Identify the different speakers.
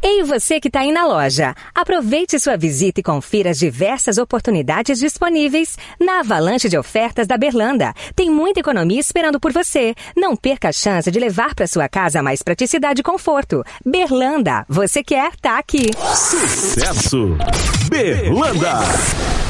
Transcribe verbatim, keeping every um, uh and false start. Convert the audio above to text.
Speaker 1: Ei, você que está aí na loja, aproveite sua visita e confira as diversas oportunidades disponíveis na avalanche de ofertas da Berlanda. Tem muita economia esperando por você. Não perca a chance de levar para sua casa mais praticidade e conforto. Berlanda, você quer, tá aqui.
Speaker 2: Sucesso! Berlanda!